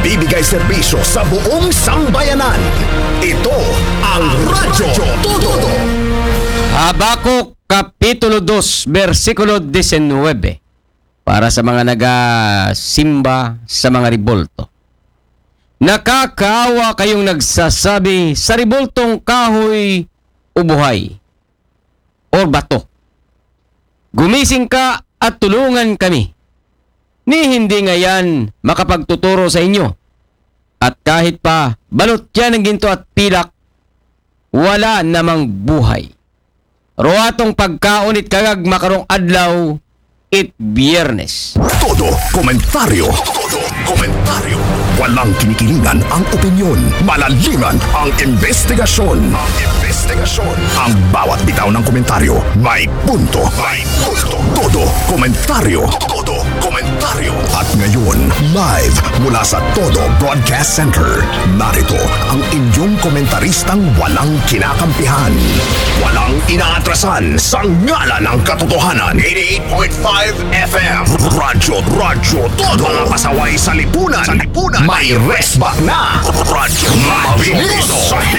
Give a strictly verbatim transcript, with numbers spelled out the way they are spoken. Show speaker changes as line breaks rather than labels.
nagbibigay serbisyo sa buong sambayanan. Ito ang Radyo Todo.
Habakuk Kapitulo two, versikulo nineteen. Para sa mga nagasimba sa mga ribolto. Nakakaawa kayong nagsasabi sa riboltong kahoy o buhay o bato. Gumising ka at tulungan kami. Ni hindi ngayon makapagtuturo sa inyo. At kahit pa balot yan ng ginto at pilak, wala namang buhay. Roatong pagkaunit kagag makarong adlaw, it biyernes.
Todo komentaryo. Todo komentaryo. Walang kinikilingan ang opinyon. Malaliman ang investigasyon. Ang investigasyon. Ang bawat bitaw ng komentaryo may punto. May punto. Todo komentaryo. Todo komentaryo. At ngayon, live mula sa Todo Broadcast Center. Narito ang inyong komentaristang walang kinakampihan. Walang inaatrasan sa ngalan ng katotohanan. eighty-eight point five F M. Radyo, Radyo Todo. Mga pasaway sa lipunan. Sa lipunan. May resback na. Radyo Mabilis.